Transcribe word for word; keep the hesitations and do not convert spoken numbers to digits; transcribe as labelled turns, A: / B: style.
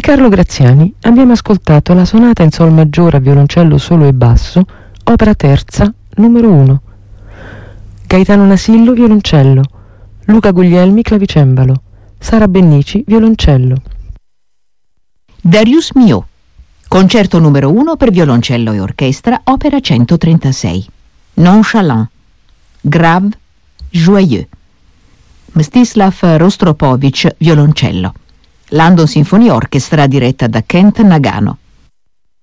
A: Carlo Graziani abbiamo ascoltato la sonata in sol maggiore a violoncello solo e basso, opera terza, numero uno. Gaetano Nasillo, violoncello. Luca Guglielmi, clavicembalo. Sara Bennici, violoncello.
B: Darius Milhaud, concerto numero uno per violoncello e orchestra, opera centotrentasei. Nonchalant, grave, joyeux. Mstislav Rostropovich, violoncello. London Symphony Orchestra diretta da Kent Nagano.